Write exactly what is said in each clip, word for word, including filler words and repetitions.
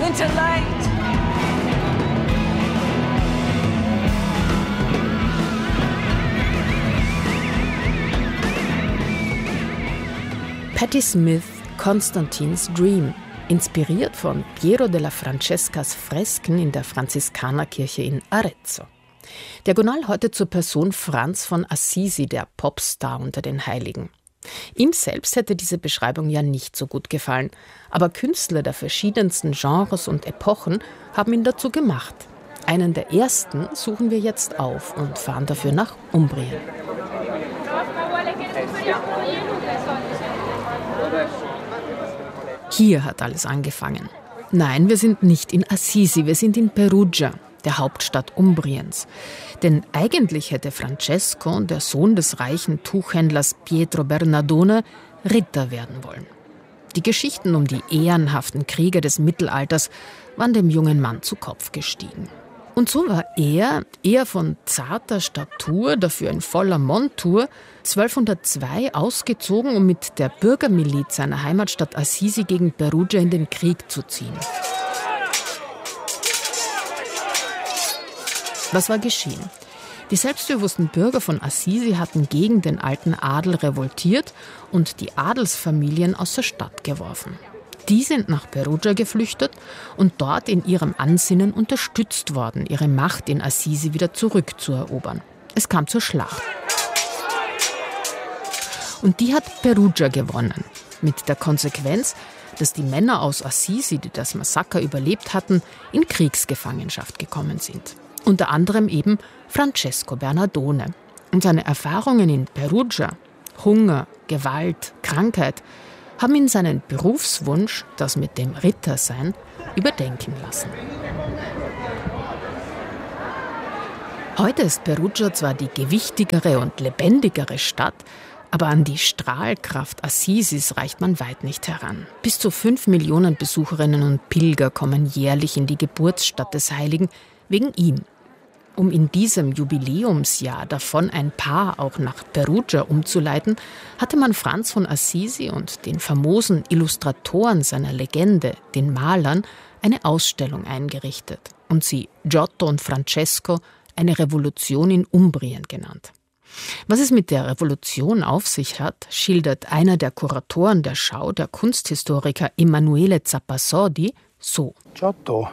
into light. Patti Smith, Konstantins Dream, inspiriert von Piero della Francescas Fresken in der Franziskanerkirche in Arezzo. Diagonal heute zur Person Franz von Assisi, der Popstar unter den Heiligen. Ihm selbst hätte diese Beschreibung ja nicht so gut gefallen, aber Künstler der verschiedensten Genres und Epochen haben ihn dazu gemacht. Einen der ersten suchen wir jetzt auf und fahren dafür nach Umbrien. Hier hat alles angefangen. Nein, wir sind nicht in Assisi, wir sind in Perugia, der Hauptstadt Umbriens. Denn eigentlich hätte Francesco, der Sohn des reichen Tuchhändlers Pietro Bernardone, Ritter werden wollen. Die Geschichten um die ehrenhaften Krieger des Mittelalters waren dem jungen Mann zu Kopf gestiegen. Und so war er, eher von zarter Statur, dafür in voller Montur, zwölfhundertzwei ausgezogen, um mit der Bürgermiliz seiner Heimatstadt Assisi gegen Perugia in den Krieg zu ziehen. Was war geschehen? Die selbstbewussten Bürger von Assisi hatten gegen den alten Adel revoltiert und die Adelsfamilien aus der Stadt geworfen. Die sind nach Perugia geflüchtet und dort in ihrem Ansinnen unterstützt worden, ihre Macht in Assisi wieder zurückzuerobern. Es kam zur Schlacht. Und die hat Perugia gewonnen, mit der Konsequenz, dass die Männer aus Assisi, die das Massaker überlebt hatten, in Kriegsgefangenschaft gekommen sind. Unter anderem eben Francesco Bernardone. Und seine Erfahrungen in Perugia, Hunger, Gewalt, Krankheit, haben ihn seinen Berufswunsch, das mit dem Rittersein, überdenken lassen. Heute ist Perugia zwar die gewichtigere und lebendigere Stadt, aber an die Strahlkraft Assisis reicht man weit nicht heran. Bis zu fünf Millionen Besucherinnen und Pilger kommen jährlich in die Geburtsstadt des Heiligen wegen ihm. Um in diesem Jubiläumsjahr davon ein paar auch nach Perugia umzuleiten, hatte man Franz von Assisi und den famosen Illustratoren seiner Legende, den Malern, eine Ausstellung eingerichtet und sie Giotto und Francesco, eine Revolution in Umbrien genannt. Was es mit der Revolution auf sich hat, schildert einer der Kuratoren der Schau, der Kunsthistoriker Emanuele Zappasordi, so. Giotto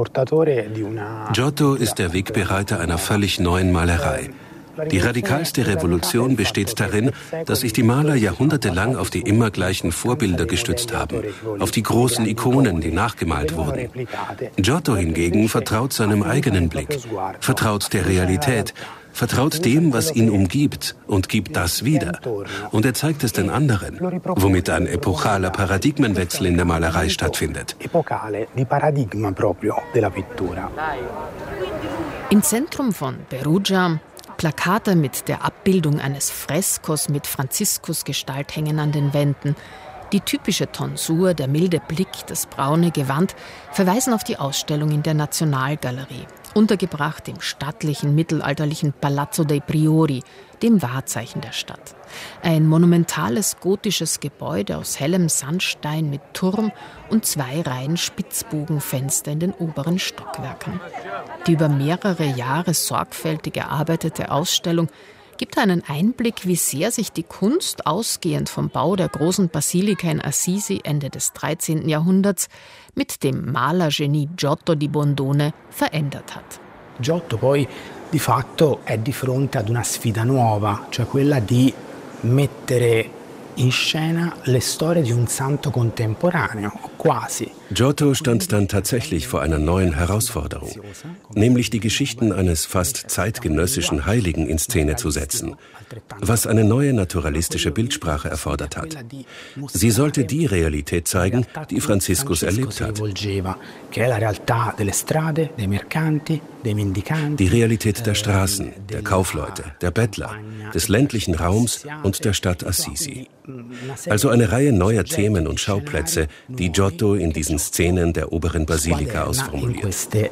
ist der Wegbereiter einer völlig neuen Malerei. Die radikalste Revolution besteht darin, dass sich die Maler jahrhundertelang auf die immer gleichen Vorbilder gestützt haben, auf die großen Ikonen, die nachgemalt wurden. Giotto hingegen vertraut seinem eigenen Blick, vertraut der Realität, vertraut dem, was ihn umgibt und gibt das wieder. Und er zeigt es den anderen, womit ein epochaler Paradigmenwechsel in der Malerei stattfindet. Im Zentrum von Perugia Plakate mit der Abbildung eines Freskos mit Franziskusgestalt hängen an den Wänden. Die typische Tonsur, der milde Blick, das braune Gewand verweisen auf die Ausstellung in der Nationalgalerie, untergebracht im stattlichen mittelalterlichen Palazzo dei Priori, dem Wahrzeichen der Stadt. Ein monumentales gotisches Gebäude aus hellem Sandstein mit Turm und zwei Reihen Spitzbogenfenster in den oberen Stockwerken. Die über mehrere Jahre sorgfältig erarbeitete Ausstellung gibt einen Einblick, wie sehr sich die Kunst, ausgehend vom Bau der großen Basilika in Assisi Ende des dreizehnten Jahrhunderts, mit dem Malergenie Giotto di Bondone verändert hat. Giotto poi di fatto è di fronte ad una sfida nuova, cioè quella di mettere in scena le storie di un santo contemporaneo, quasi. Giotto stand dann tatsächlich vor einer neuen Herausforderung, nämlich die Geschichten eines fast zeitgenössischen Heiligen in Szene zu setzen, was eine neue naturalistische Bildsprache erfordert hat. Sie sollte die Realität zeigen, die Franziskus erlebt hat. Die Realität der Straßen, der Kaufleute, der Bettler, des ländlichen Raums und der Stadt Assisi. Also eine Reihe neuer Themen und Schauplätze, die Giotto in diesen Szenen der oberen Basilika ausformuliert.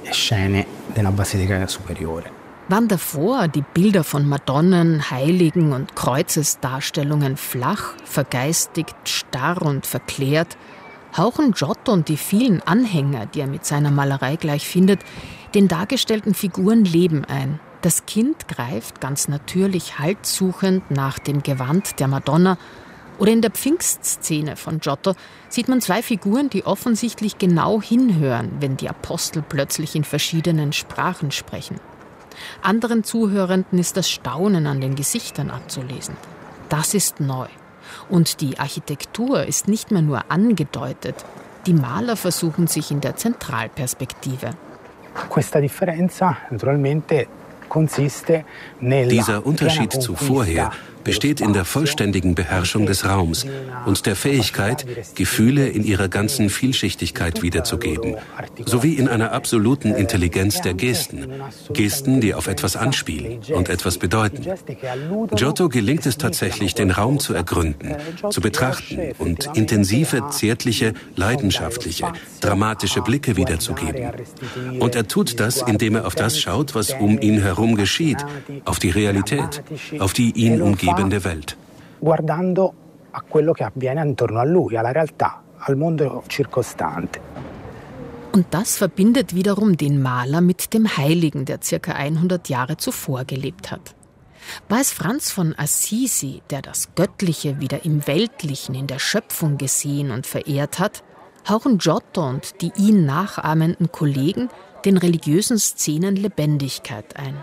Waren davor die Bilder von Madonnen, Heiligen und Kreuzesdarstellungen flach, vergeistigt, starr und verklärt, hauchen Giotto und die vielen Anhänger, die er mit seiner Malerei gleich findet, den dargestellten Figuren Leben ein. Das Kind greift ganz natürlich haltsuchend nach dem Gewand der Madonna. Oder in der Pfingstszene von Giotto sieht man zwei Figuren, die offensichtlich genau hinhören, wenn die Apostel plötzlich in verschiedenen Sprachen sprechen. Anderen Zuhörenden ist das Staunen an den Gesichtern abzulesen. Das ist neu. Und die Architektur ist nicht mehr nur angedeutet. Die Maler versuchen sich in der Zentralperspektive. Questa differenza naturalmente consiste nella Dieser Unterschied zu vorher besteht in der vollständigen Beherrschung des Raums und der Fähigkeit, Gefühle in ihrer ganzen Vielschichtigkeit wiederzugeben, sowie in einer absoluten Intelligenz der Gesten, Gesten, die auf etwas anspielen und etwas bedeuten. Giotto gelingt es tatsächlich, den Raum zu ergründen, zu betrachten und intensive, zärtliche, leidenschaftliche, dramatische Blicke wiederzugeben. Und er tut das, indem er auf das schaut, was um ihn herum geschieht, auf die Realität, auf die ihn umgebende Welt. Guardando a quello che avviene intorno a lui, alla realtà, al mondo circostante. Und das verbindet wiederum den Maler mit dem Heiligen, der circa hundert Jahre zuvor gelebt hat. War es Franz von Assisi, der das Göttliche wieder im Weltlichen, in der Schöpfung gesehen und verehrt hat, hauchen Giotto und die ihn nachahmenden Kollegen den religiösen Szenen Lebendigkeit ein.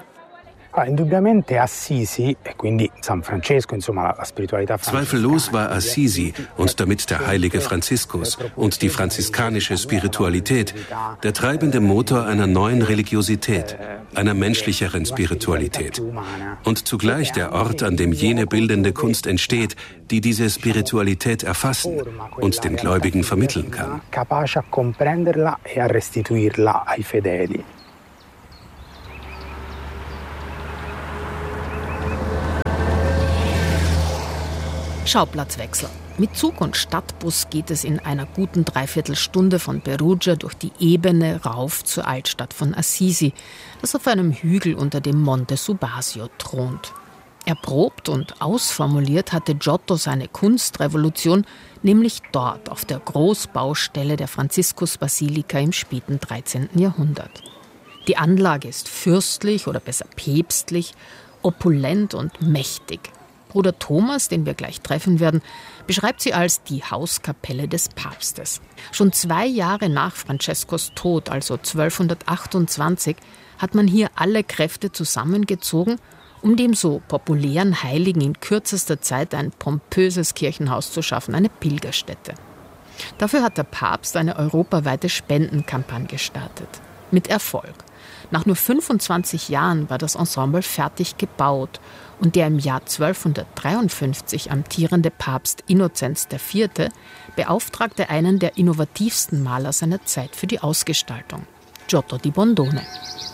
Zweifellos war Assisi und damit der heilige Franziskus und die franziskanische Spiritualität der treibende Motor einer neuen Religiosität, einer menschlicheren Spiritualität und zugleich der Ort, an dem jene bildende Kunst entsteht, die diese Spiritualität erfassen und den Gläubigen vermitteln kann. Schauplatzwechsel. Mit Zug und Stadtbus geht es in einer guten Dreiviertelstunde von Perugia durch die Ebene rauf zur Altstadt von Assisi, das auf einem Hügel unter dem Monte Subasio thront. Erprobt und ausformuliert hatte Giotto seine Kunstrevolution nämlich dort auf der Großbaustelle der Franziskusbasilika im späten dreizehnten Jahrhundert. Die Anlage ist fürstlich oder besser päpstlich, opulent und mächtig. Bruder Thomas, den wir gleich treffen werden, beschreibt sie als die Hauskapelle des Papstes. Schon zwei Jahre nach Francescos Tod, also zwölfhundertachtundzwanzig, hat man hier alle Kräfte zusammengezogen, um dem so populären Heiligen in kürzester Zeit ein pompöses Kirchenhaus zu schaffen, eine Pilgerstätte. Dafür hat der Papst eine europaweite Spendenkampagne gestartet. Mit Erfolg. Nach nur fünfundzwanzig Jahren war das Ensemble fertig gebaut und der im Jahr zwölfhundertdreiundfünfzig amtierende Papst Innozenz der Vierte beauftragte einen der innovativsten Maler seiner Zeit für die Ausgestaltung, Giotto di Bondone.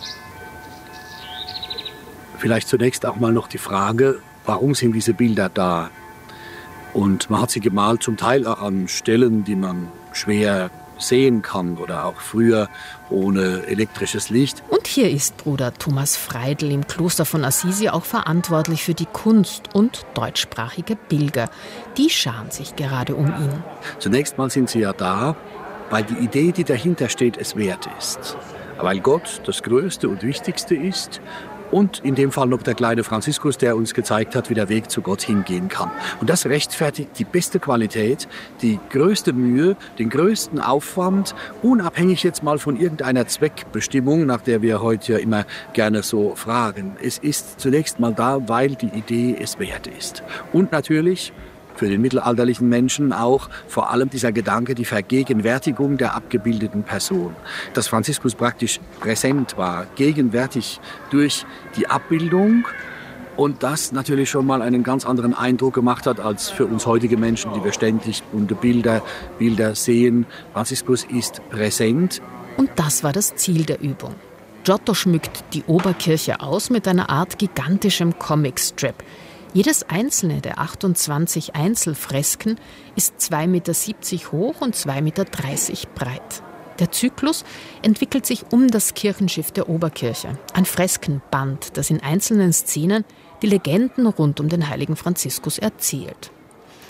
Vielleicht zunächst auch mal noch die Frage, warum sind diese Bilder da? Und man hat sie gemalt zum Teil auch an Stellen, die man schwer sehen kann oder auch früher ohne elektrisches Licht. Und hier ist Bruder Thomas Freidl im Kloster von Assisi auch verantwortlich für die Kunst und deutschsprachige Pilger. Die scharen sich gerade um ihn. Zunächst mal sind sie ja da, weil die Idee, die dahinter steht, es wert ist. Weil Gott das Größte und Wichtigste ist. Und in dem Fall noch der kleine Franziskus, der uns gezeigt hat, wie der Weg zu Gott hingehen kann. Und das rechtfertigt die beste Qualität, die größte Mühe, den größten Aufwand, unabhängig jetzt mal von irgendeiner Zweckbestimmung, nach der wir heute ja immer gerne so fragen. Es ist zunächst mal da, weil die Idee es wert ist. Und natürlich für den mittelalterlichen Menschen auch vor allem dieser Gedanke, die Vergegenwärtigung der abgebildeten Person. Dass Franziskus praktisch präsent war, gegenwärtig durch die Abbildung und das natürlich schon mal einen ganz anderen Eindruck gemacht hat als für uns heutige Menschen, die wir ständig bunte Bilder, Bilder sehen. Franziskus ist präsent. Und das war das Ziel der Übung. Giotto schmückt die Oberkirche aus mit einer Art gigantischem Comicstrip. Jedes einzelne der achtundzwanzig Einzelfresken ist zwei Meter siebzig hoch und zwei Meter dreißig breit. Der Zyklus entwickelt sich um das Kirchenschiff der Oberkirche. Ein Freskenband, das in einzelnen Szenen die Legenden rund um den heiligen Franziskus erzählt.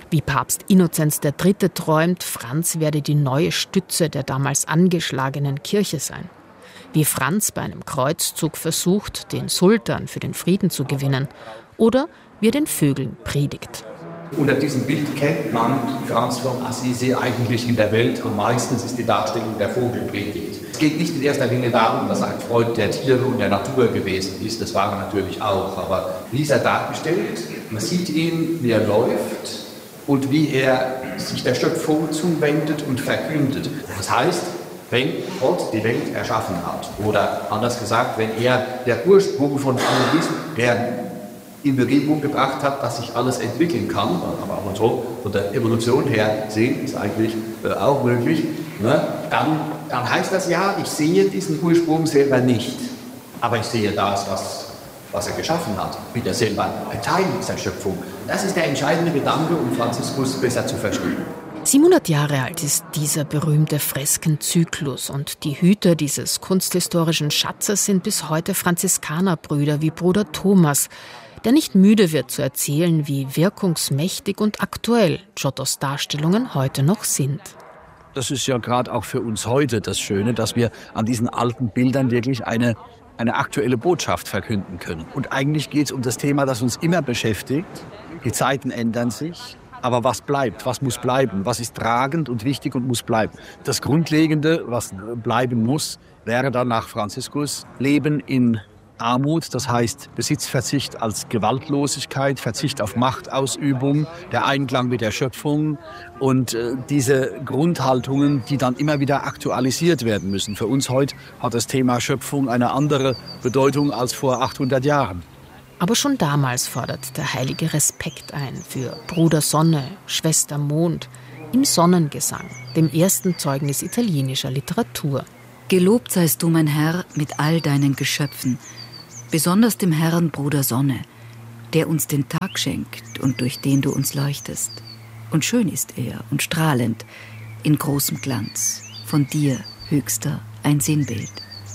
Wie Papst Innozenz der Dritte träumt, Franz werde die neue Stütze der damals angeschlagenen Kirche sein. Wie Franz bei einem Kreuzzug versucht, den Sultan für den Frieden zu gewinnen. Oder wie er den Vögeln predigt. Unter diesem Bild kennt man Franz von Assisi eigentlich in der Welt am meisten, ist die Darstellung der Vogelpredigt. Es geht nicht in erster Linie darum, dass er ein Freund der Tiere und der Natur gewesen ist, das war er natürlich auch, aber wie ist er dargestellt? Man sieht ihn, wie er läuft und wie er sich der Schöpfung zuwendet und verkündet. Das heißt, wenn Gott die Welt erschaffen hat, oder anders gesagt, wenn er der Ursprung von allem ist, der in Bewegung gebracht hat, dass sich alles entwickeln kann, aber auch so von der Evolution her sehen, ist eigentlich äh, auch möglich, ne? dann, dann heißt das ja, ich sehe diesen Ursprung selber nicht, aber ich sehe das, was, was er geschaffen hat. Ich bin ja selber ein Teil dieser Schöpfung. Das ist der entscheidende Gedanke, um Franziskus besser zu verstehen. siebenhundert Jahre alt ist dieser berühmte Freskenzyklus und die Hüter dieses kunsthistorischen Schatzes sind bis heute Franziskanerbrüder wie Bruder Thomas, der nicht müde wird zu erzählen, wie wirkungsmächtig und aktuell Giottos Darstellungen heute noch sind. Das ist ja gerade auch für uns heute das Schöne, dass wir an diesen alten Bildern wirklich eine, eine aktuelle Botschaft verkünden können. Und eigentlich geht es um das Thema, das uns immer beschäftigt. Die Zeiten ändern sich, aber was bleibt, was muss bleiben, was ist tragend und wichtig und muss bleiben. Das Grundlegende, was bleiben muss, wäre dann nach Franziskus Leben in Armut, das heißt Besitzverzicht als Gewaltlosigkeit, Verzicht auf Machtausübung, der Einklang mit der Schöpfung und äh, diese Grundhaltungen, die dann immer wieder aktualisiert werden müssen. Für uns heute hat das Thema Schöpfung eine andere Bedeutung als vor achthundert Jahren. Aber schon damals fordert der Heilige Respekt ein für Bruder Sonne, Schwester Mond, im Sonnengesang, dem ersten Zeugnis italienischer Literatur. Gelobt seist du, mein Herr, mit all deinen Geschöpfen, besonders dem Herrn Bruder Sonne, der uns den Tag schenkt und durch den du uns leuchtest. Und schön ist er und strahlend, in großem Glanz, von dir, Höchster, ein Sinnbild.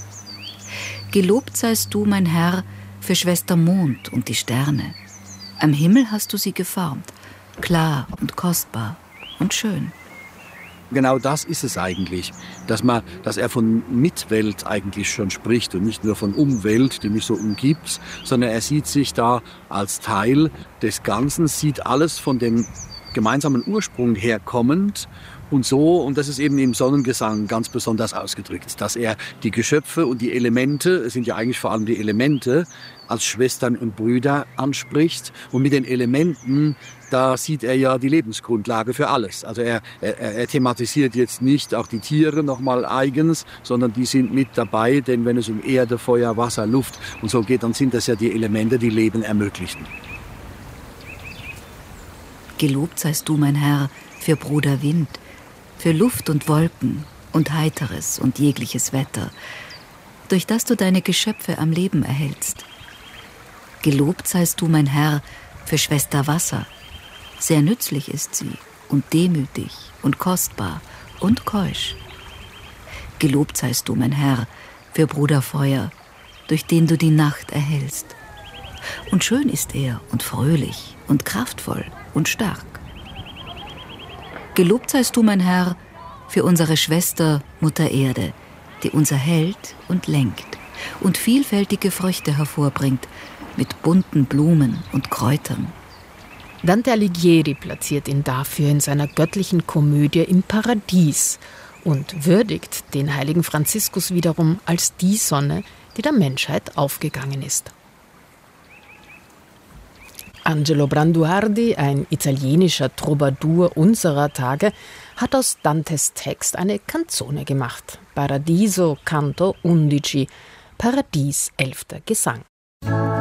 Gelobt seist du, mein Herr, für Schwester Mond und die Sterne. Am Himmel hast du sie geformt, klar und kostbar und schön. Genau das ist es eigentlich, dass, man, dass er von Mitwelt eigentlich schon spricht und nicht nur von Umwelt, die mich so umgibt, sondern er sieht sich da als Teil des Ganzen, sieht alles von dem gemeinsamen Ursprung herkommend und so, und das ist eben im Sonnengesang ganz besonders ausgedrückt, dass er die Geschöpfe und die Elemente, es sind ja eigentlich vor allem die Elemente, als Schwestern und Brüder anspricht. Und mit den Elementen, da sieht er ja die Lebensgrundlage für alles. Also er, er, er thematisiert jetzt nicht auch die Tiere nochmal eigens, sondern die sind mit dabei, denn wenn es um Erde, Feuer, Wasser, Luft und so geht, dann sind das ja die Elemente, die Leben ermöglichen. Gelobt seist du, mein Herr, für Bruder Wind, für Luft und Wolken und heiteres und jegliches Wetter, durch das du deine Geschöpfe am Leben erhältst. Gelobt seist du, mein Herr, für Schwester Wasser. Sehr nützlich ist sie und demütig und kostbar und keusch. Gelobt seist du, mein Herr, für Bruder Feuer, durch den du die Nacht erhellst. Und schön ist er und fröhlich und kraftvoll und stark. Gelobt seist du, mein Herr, für unsere Schwester Mutter Erde, die uns erhält und lenkt und vielfältige Früchte hervorbringt, mit bunten Blumen und Kräutern. Dante Alighieri platziert ihn dafür in seiner göttlichen Komödie im Paradies und würdigt den heiligen Franziskus wiederum als die Sonne, die der Menschheit aufgegangen ist. Angelo Branduardi, ein italienischer Troubadour unserer Tage, hat aus Dantes Text eine Canzone gemacht. Paradiso Canto Undici, Paradies elfter Gesang.